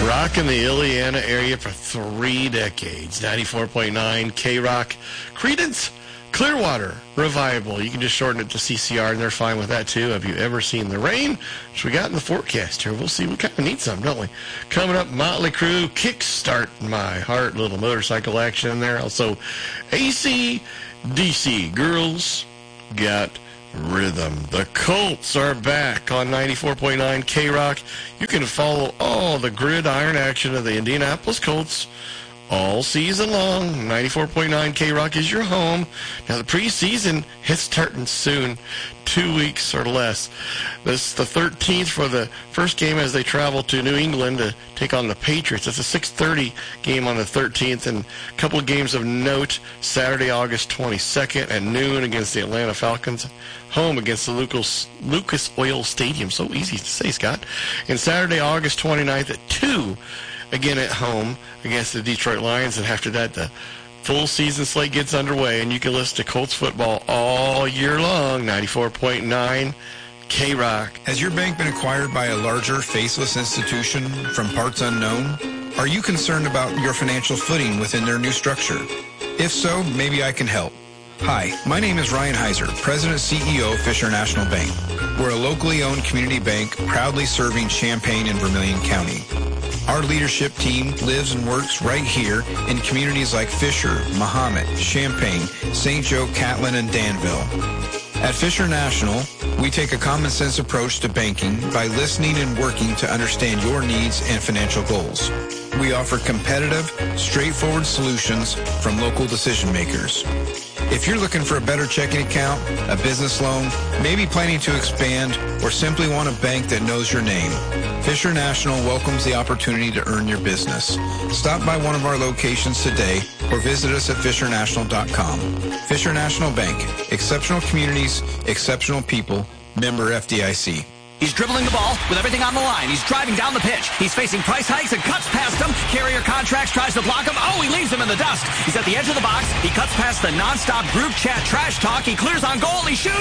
Rocking the Illiana area for 3 decades. 94.9 K-Rock. Credence Clearwater Revival. You can just shorten it to CCR, and they're fine with that, too. Have you ever seen the rain? Which we got in the forecast here. We'll see. We kind of need some, don't we? Coming up, Motley Crue, Kickstart My Heart. Little motorcycle action in there. Also, AC/DC. Girls Got Rhythm. The Colts are back on 94.9 K-Rock. You can follow all the gridiron action of the Indianapolis Colts all season long. 94.9 K-Rock is your home. Now, the preseason is starting soon, 2 weeks or less. This is the 13th for the first game as they travel to New England to take on the Patriots. It's a 6:30 game on the 13th, and a couple of games of note. Saturday, August 22nd at noon against the Atlanta Falcons, home against the Lucas Oil Stadium. So easy to say, Scott. And Saturday, August 29th at 2, again at home against the Detroit Lions. And after that, the full season slate gets underway, and you can listen to Colts football all year long. 94.9 K-Rock. Has your bank been acquired by a larger, faceless institution from parts unknown? Are you concerned about your financial footing within their new structure? If so, maybe I can help. Hi, my name is Ryan Heiser, President and CEO of Fisher National Bank. We're a locally owned community bank proudly serving Champaign and Vermilion County. Our leadership team lives and works right here in communities like Fisher, Mahomet, Champaign, St. Joe, Catlin, and Danville. At Fisher National, we take a common sense approach to banking by listening and working to understand your needs and financial goals. We offer competitive, straightforward solutions from local decision makers. If you're looking for a better checking account, a business loan, maybe planning to expand, or simply want a bank that knows your name, Fisher National welcomes the opportunity to earn your business. Stop by one of our locations today or visit us at fishernational.com. Fisher National Bank. Exceptional communities, exceptional people. Member FDIC. He's dribbling the ball with everything on the line. He's driving down the pitch. He's facing price hikes and cuts past him. Carrier Contracts tries to block him. Oh, he leaves him in the dust. He's at the edge of the box. He cuts past the nonstop group chat trash talk. He clears on goal. He shoots.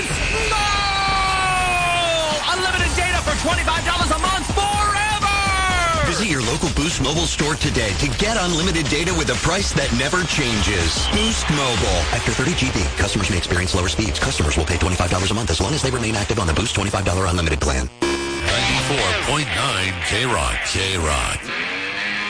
Goal! Unlimited data for $25 a month forever! Visit your local Boost Mobile store today to get unlimited data with a price that never changes. Boost Mobile. After 30 GB, customers may experience lower speeds. Customers will pay $25 a month as long as they remain active on the Boost $25 unlimited plan. 94.9 K-Rock. K-Rock.